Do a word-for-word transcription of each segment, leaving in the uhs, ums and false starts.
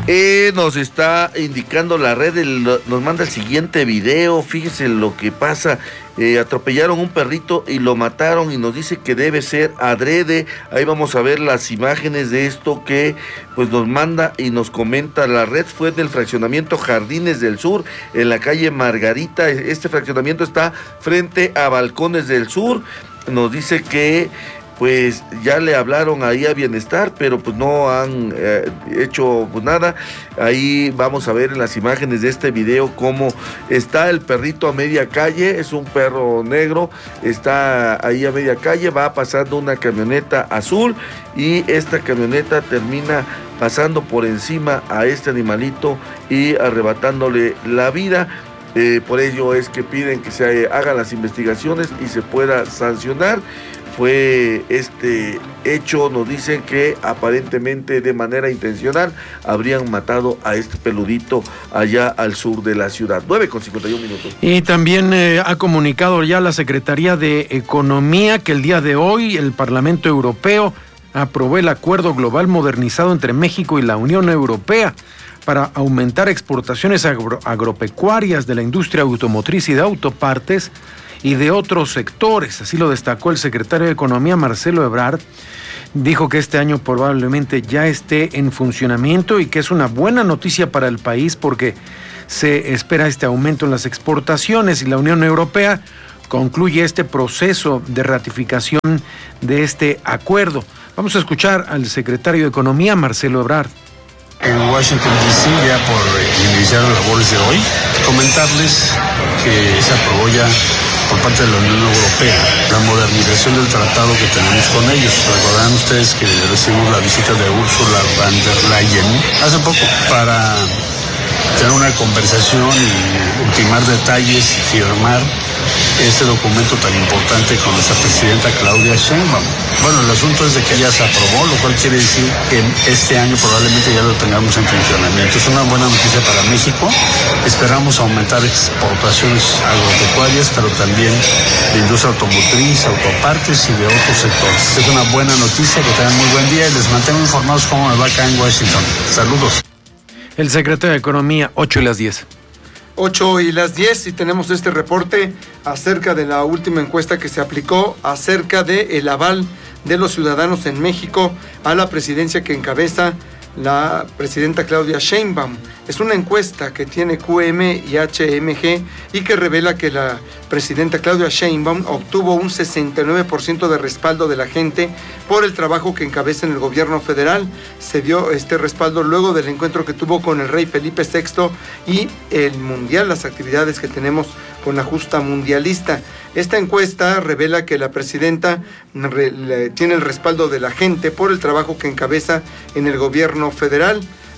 Eh, nos está indicando la red, el, nos manda el siguiente video. Fíjese lo que pasa. Eh, atropellaron un perrito y lo mataron, y nos dice que debe ser adrede. Ahí vamos a ver las imágenes de esto que pues nos manda y nos comenta la red. Fue del fraccionamiento Jardines del Sur, en la calle Margarita. Este fraccionamiento está frente a Balcones del Sur. Nos dice que pues ya le hablaron ahí a Bienestar, pero pues no han eh, hecho pues nada. Ahí vamos a ver en las imágenes de este video cómo está el perrito a media calle. Es un perro negro, está ahí a media calle, va pasando una camioneta azul y esta camioneta termina pasando por encima a este animalito y arrebatándole la vida. Eh, por ello es que piden que se hagan las investigaciones y se pueda sancionar. Fue este hecho, nos dicen que aparentemente de manera intencional habrían matado a este peludito allá al sur de la ciudad. nueve con cincuenta y un minutos. Y también eh, ha comunicado ya la Secretaría de Economía que el día de hoy el Parlamento Europeo aprobó el acuerdo global modernizado entre México y la Unión Europea para aumentar exportaciones agro- agropecuarias de la industria automotriz y de autopartes y de otros sectores. Así lo destacó el secretario de Economía, Marcelo Ebrard. Dijo que este año probablemente ya esté en funcionamiento y que es una buena noticia para el país porque se espera este aumento en las exportaciones, y la Unión Europea concluye este proceso de ratificación de este acuerdo. Vamos a escuchar al secretario de Economía, Marcelo Ebrard. En Washington, D C, ya por iniciar las labores de hoy, comentarles que se aprobó ya por parte de la Unión Europea la modernización del tratado que tenemos con ellos. Recordarán ustedes que recibimos la visita de Ursula von der Leyen hace poco para tener una conversación y ultimar detalles, firmar este documento tan importante con nuestra presidenta Claudia Sheinbaum. Bueno, el asunto es de que ya se aprobó, lo cual quiere decir que este año probablemente ya lo tengamos en funcionamiento. Es una buena noticia para México. Esperamos aumentar exportaciones agropecuarias, pero también de industria automotriz, autopartes y de otros sectores. Es una buena noticia, que tengan muy buen día y les mantengo informados cómo me va acá en Washington. Saludos. El secretario de Economía, ocho y las diez. ocho y las diez, y tenemos este reporte acerca de la última encuesta que se aplicó acerca del aval de los ciudadanos en México a la presidencia que encabeza la presidenta Claudia Sheinbaum. Es una encuesta que tiene Q M y H M G y que revela que la presidenta Claudia Sheinbaum obtuvo un sesenta y nueve por ciento de respaldo de la gente por el trabajo que encabeza en el gobierno federal. Se dio este respaldo luego del encuentro que tuvo con el rey Felipe sexto y el mundial, las actividades que tenemos con la justa mundialista. Esta encuesta revela que la presidenta re, tiene el respaldo de la gente por el trabajo que encabeza en el gobierno federal.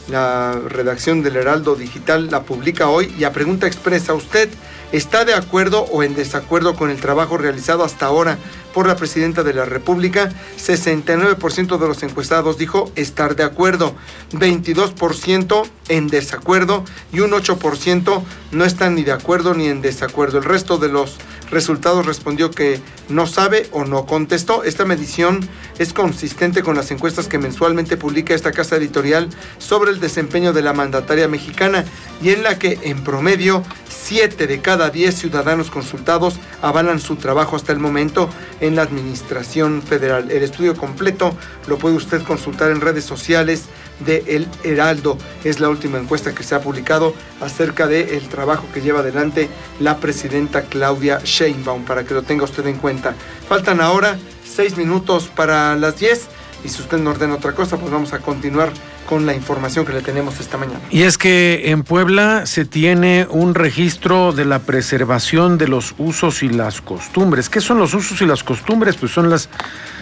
La redacción del Heraldo Digital la publica hoy y a pregunta expresa: ¿usted está de acuerdo o en desacuerdo con el trabajo realizado hasta ahora por la presidenta de la República? sesenta y nueve por ciento de los encuestados dijo estar de acuerdo, veintidós por ciento en desacuerdo y un ocho por ciento no están ni de acuerdo ni en desacuerdo. El resto de los resultados respondió que no sabe o no contestó. Esta medición es consistente con las encuestas que mensualmente publica esta casa editorial sobre el desempeño de la mandataria mexicana, y en la que en promedio siete de cada diez ciudadanos consultados avalan su trabajo hasta el momento en la administración federal. El estudio completo lo puede usted consultar en redes sociales de El Heraldo. Es la última encuesta que se ha publicado acerca del trabajo que lleva adelante la presidenta Claudia Sheinbaum, para que lo tenga usted en cuenta. Faltan ahora seis minutos para las diez, y si usted no ordena otra cosa, pues vamos a continuar con la información que le tenemos esta mañana. Y es que en Puebla se tiene un registro de la preservación de los usos y las costumbres. ¿Qué son los usos y las costumbres? Pues son las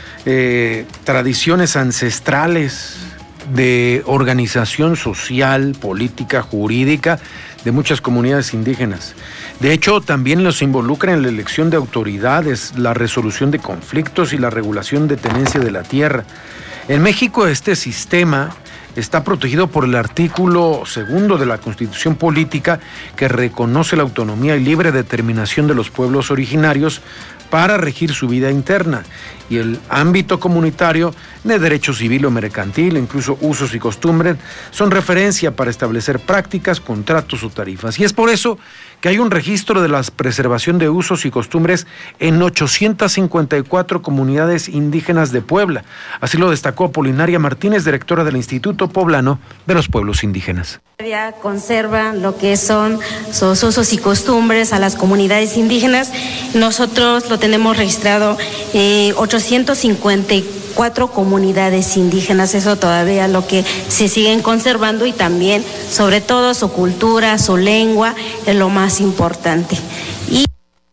eh, tradiciones ancestrales de organización social, política, jurídica de muchas comunidades indígenas. De hecho, también los involucra en la elección de autoridades, la resolución de conflictos y la regulación de tenencia de la tierra. En México, este sistema está protegido por el artículo segundo de la Constitución Política, que reconoce la autonomía y libre determinación de los pueblos originarios para regir su vida interna, y el ámbito comunitario de derecho civil o mercantil, incluso usos y costumbres, son referencia para establecer prácticas, contratos o tarifas. Y es por eso que hay un registro de la preservación de usos y costumbres en ochocientas cincuenta y cuatro comunidades indígenas de Puebla. Así lo destacó Apolinaria Martínez, directora del Instituto Poblano de los Pueblos Indígenas. Conserva lo que son sus usos y costumbres a las comunidades indígenas. Nosotros lo tenemos registrado eh, ochocientas cincuenta y cuatro comunidades indígenas, eso todavía lo que se siguen conservando, y también sobre todo su cultura, su lengua es lo más importante. Y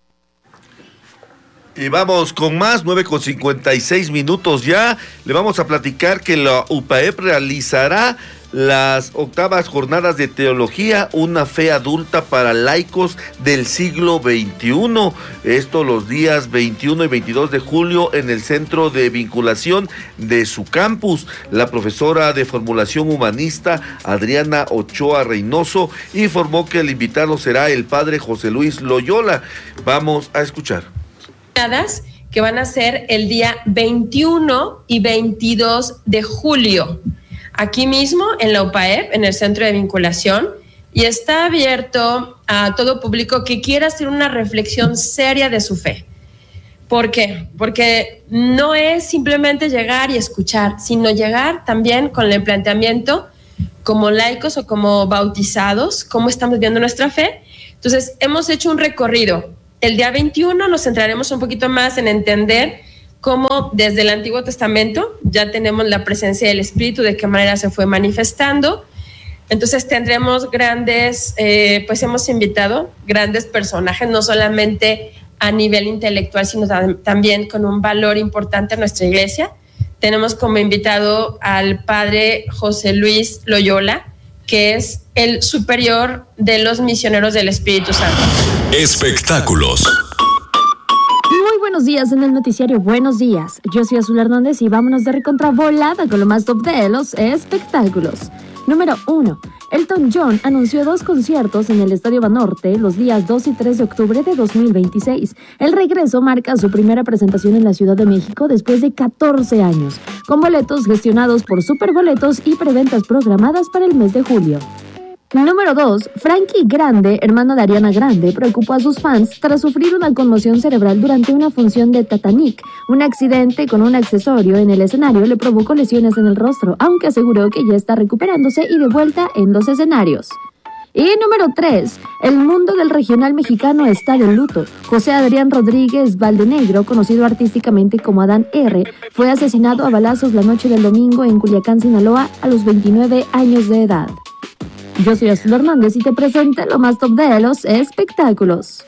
Y vamos con más, nueve con cincuenta y seis minutos ya. Le vamos a platicar que la U P A E P realizará las octavas jornadas de teología, una fe adulta para laicos del siglo veintiuno. Esto los días veintiuno y veintidós de julio en el centro de vinculación de su campus. La profesora de formulación humanista Adriana Ochoa Reynoso informó que el invitado será el padre José Luis Loyola. Vamos a escuchar. Que van a ser el día veintiuno y veintidós de julio, aquí mismo en la U P A E P, en el centro de vinculación, y está abierto a todo público que quiera hacer una reflexión seria de su fe. ¿Por qué? Porque no es simplemente llegar y escuchar, sino llegar también con el planteamiento como laicos o como bautizados, cómo estamos viendo nuestra fe. Entonces, hemos hecho un recorrido. El día veintiuno nos centraremos un poquito más en entender cómo desde el Antiguo Testamento ya tenemos la presencia del Espíritu, de qué manera se fue manifestando. Entonces tendremos grandes, eh, pues hemos invitado grandes personajes, no solamente a nivel intelectual, sino también con un valor importante en nuestra iglesia. Tenemos como invitado al padre José Luis Loyola, que es el superior de los misioneros del Espíritu Santo. Espectáculos. Muy buenos días en el noticiario Buenos Días. Yo soy Azul Hernández y vámonos de recontravolada con lo más top de los espectáculos. Número uno. Elton John anunció dos conciertos en el Estadio Banorte los días dos y tres de octubre de dos mil veintiséis. El regreso marca su primera presentación en la Ciudad de México después de catorce años, con boletos gestionados por Superboletos y preventas programadas para el mes de julio. Número dos. Frankie Grande, hermano de Ariana Grande, preocupó a sus fans tras sufrir una conmoción cerebral durante una función de Titanic. Un accidente con un accesorio en el escenario le provocó lesiones en el rostro, aunque aseguró que ya está recuperándose y de vuelta en los escenarios. Y número tres. El mundo del regional mexicano está de luto. José Adrián Rodríguez Valdenegro, conocido artísticamente como Adán R., fue asesinado a balazos la noche del domingo en Culiacán, Sinaloa, a los veintinueve años de edad. Yo soy Azul Hernández y te presento lo más top de los espectáculos.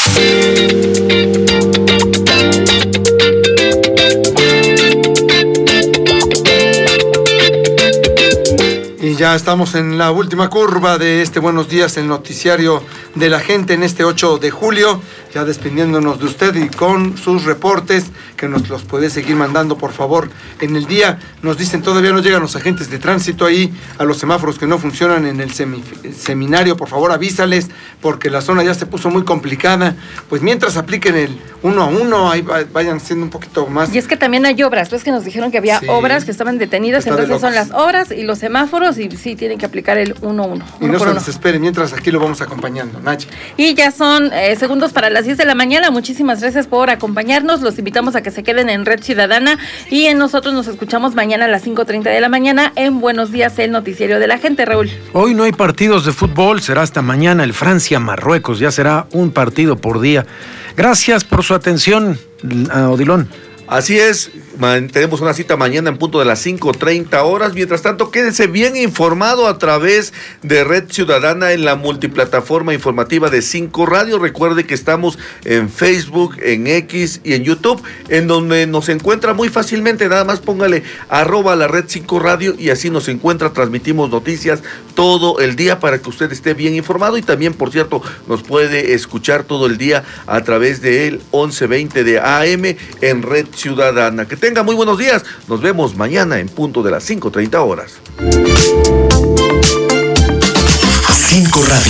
Y ya estamos en la última curva de este Buenos Días, el noticiario de la gente en este ocho de julio. Ya despidiéndonos de usted y con sus reportes, que nos los puede seguir mandando, por favor, en el día. Nos dicen, todavía no llegan los agentes de tránsito ahí a los semáforos que no funcionan en el seminario. Por favor, avísales, porque la zona ya se puso muy complicada. Pues mientras apliquen el uno a uno, ahí vayan siendo un poquito más. Y es que también hay obras, ves que nos dijeron que había sí, obras que estaban detenidas, entonces de son las obras y los semáforos, y sí, tienen que aplicar el uno a uno. Y no se desesperen, mientras aquí lo vamos acompañando, Nachi. Y ya son eh, segundos para las diez de la mañana. Muchísimas gracias por acompañarnos. Los invitamos a que se queden en Red Ciudadana y en nosotros nos escuchamos mañana a las cinco treinta de la mañana en Buenos Días, el noticiario de la gente, Raúl. Hoy no hay partidos de fútbol, será hasta mañana el Francia-Marruecos, ya será un partido por día. Gracias por su atención, Odilón. Así es, man, tenemos una cita mañana en punto de las cinco treinta horas. Mientras tanto, quédese bien informado a través de Red Ciudadana en la multiplataforma informativa de cinco Radio. Recuerde que estamos en Facebook, en X y en YouTube, en donde nos encuentra muy fácilmente. Nada más póngale arroba la Red cinco Radio y así nos encuentra. Transmitimos noticias todo el día para que usted esté bien informado. Y también, por cierto, nos puede escuchar todo el día a través del once veinte de A M en Red Ciudadana. Que tenga muy buenos días. Nos vemos mañana en punto de las cinco treinta horas. cinco Radio.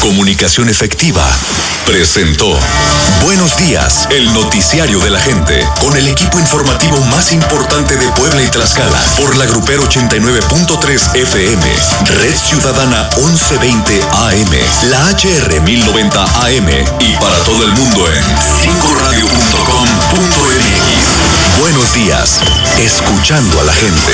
Comunicación Efectiva presentó Buenos Días, el noticiario de la gente, con el equipo informativo más importante de Puebla y Tlaxcala, por la Grupero ochenta y nueve punto tres F M, Red Ciudadana once veinte A M, la H R mil noventa A M y para todo el mundo en cinco radio punto com punto m x. Buenos días, escuchando a la gente.